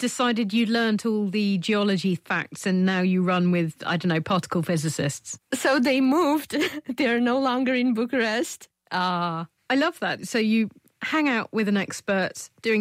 decided you learnt all the geology facts and now you run with, I don't know, particle physicists? So they moved. They're no longer in Bucharest. I love that. So you hang out with an expert doing